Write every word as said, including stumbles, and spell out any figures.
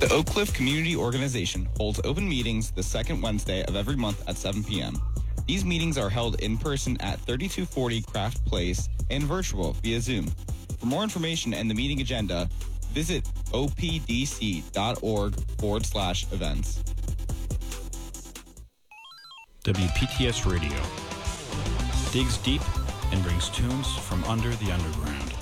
The Oak Cliff Community Organization holds open meetings the second Wednesday of every month at seven p.m. These meetings are held in person at thirty-two forty Craft Place and virtual via Zoom. For more information and the meeting agenda, visit opdc.org forward slash events. W P T S Radio digs deep and brings tunes from under the underground.